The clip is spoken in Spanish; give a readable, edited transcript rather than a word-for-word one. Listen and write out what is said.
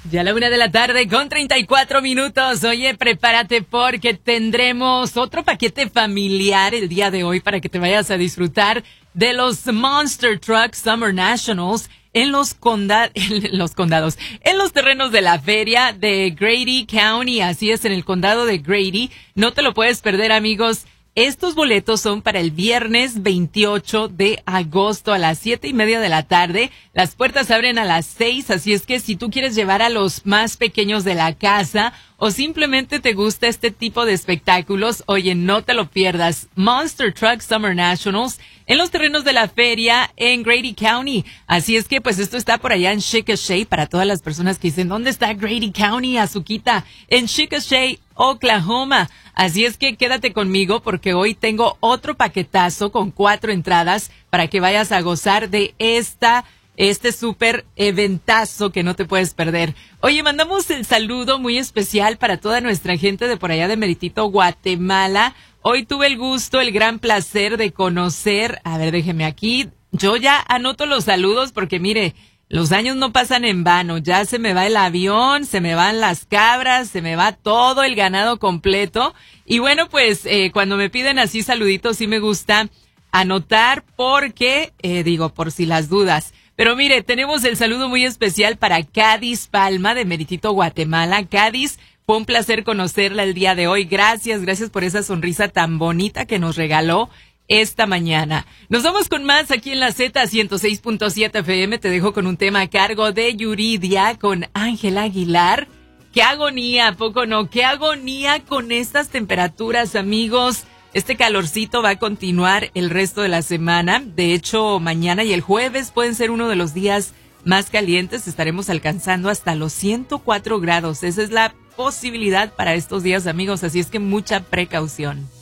Ya a la 1:34 con 34 minutos. Oye, prepárate porque tendremos otro paquete familiar el día de hoy para que te vayas a disfrutar de los Monster Truck Summer Nationals en los condados, en los terrenos de la feria de Grady County. Así es, en el condado de Grady. No te lo puedes perder, amigos. Estos boletos son para el viernes 28 de agosto a las 7:30 de la tarde. Las puertas abren a las 6, así es que si tú quieres llevar a los más pequeños de la casa o simplemente te gusta este tipo de espectáculos, oye, no te lo pierdas. Monster Truck Summer Nationals en los terrenos de la feria en Grady County. Así es que pues esto está por allá en Chickasha para todas las personas que dicen, ¿dónde está Grady County, Azuquita? En Chickasha, Oklahoma. Así es que quédate conmigo porque hoy tengo otro paquetazo con 4 entradas para que vayas a gozar de este súper eventazo que no te puedes perder. Oye, mandamos el saludo muy especial para toda nuestra gente de por allá de Meritito, Guatemala. Hoy tuve el gusto, el gran placer de conocer, a ver, déjeme aquí, yo ya anoto los saludos porque mire, los años no pasan en vano, ya se me va el avión, se me van las cabras, se me va todo el ganado completo. Y bueno, pues cuando me piden así saluditos sí me gusta anotar porque, por si las dudas. Pero mire, tenemos el saludo muy especial para Cádiz Palma de Meritito, Guatemala. Cádiz, fue un placer conocerla el día de hoy. Gracias por esa sonrisa tan bonita que nos regaló esta mañana. Nos vamos con más aquí en la Z106.7 FM. Te dejo con un tema a cargo de Yuridia con Ángela Aguilar. ¡Qué agonía! ¿A poco no? ¡Qué agonía con estas temperaturas, amigos! Este calorcito va a continuar el resto de la semana. De hecho, mañana y el jueves pueden ser uno de los días más calientes. Estaremos alcanzando hasta los 104 grados. Esa es la posibilidad para estos días, amigos. Así es que mucha precaución.